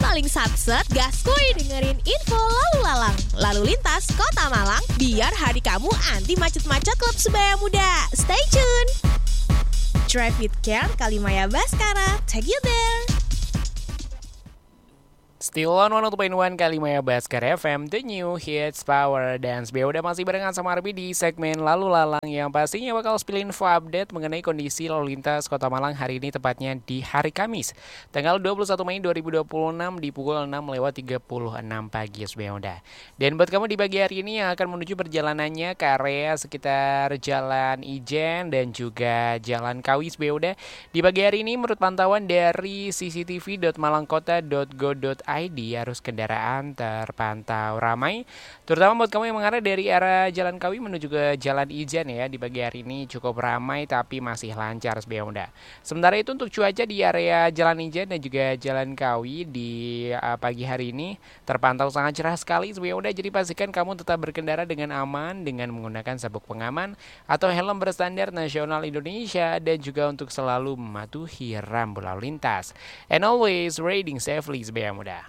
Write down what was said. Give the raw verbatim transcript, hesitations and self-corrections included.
paling satset, gaskuy dengerin info lalu lalang. Lalu lintas Kota Malang, biar hari kamu anti macet-macet klub sebaya muda. Stay tune. Drive with Care, Kalimaya Baskara, take you there. Still on one oh two point one Kalimaya Baskara F M, The New Hits Power Dance. B udah masih barengan sama Arbi di segmen Lalu Lalang yang pastinya bakal spill info update mengenai kondisi lalu lintas Kota Malang hari ini, tepatnya di hari Kamis tanggal dua puluh satu Mei dua ribu dua puluh enam di pukul enam lewat tiga puluh enam pagi. Udah. Dan buat kamu di pagi hari ini yang akan menuju perjalanannya ke area sekitar Jalan Ijen dan juga Jalan Kawis, udah. Di pagi hari ini menurut pantauan dari c c t v dot malangkota dot go dot i d arus kendaraan terpantau ramai, terutama buat kamu yang mengarah dari arah Jalan Kawi menuju ke Jalan Ijen ya. Di pagi hari ini cukup ramai tapi masih lancar sebelumnya. Sementara itu untuk cuaca di area Jalan Ijen dan juga Jalan Kawi di uh, pagi hari ini terpantau sangat cerah sekali sebelumnya. Jadi pastikan kamu tetap berkendara dengan aman dengan menggunakan sabuk pengaman atau helm berstandar nasional Indonesia dan juga untuk selalu mematuhi rambu lalu lintas. And always riding safely sebelumnya.